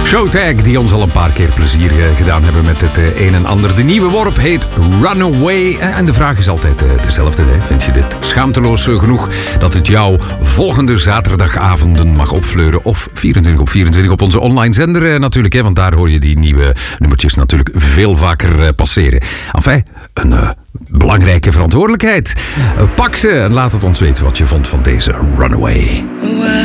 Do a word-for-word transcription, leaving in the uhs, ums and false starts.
Showtag, die ons al een paar keer plezier uh, gedaan hebben met het uh, een en ander. De nieuwe worp heet Runaway. Uh, en de vraag is altijd uh, dezelfde. Hè? Vind je dit schaamteloos uh, genoeg dat het jou volgende zaterdagavonden mag opfleuren? Of vierentwintig op vierentwintig op onze online zender uh, natuurlijk. Hè? Want daar hoor je die nieuwe nummertjes natuurlijk veel vaker uh, passeren. Enfin, een uh, belangrijke verantwoordelijkheid. Uh, pak ze en laat het ons weten wat je vond van deze Runaway.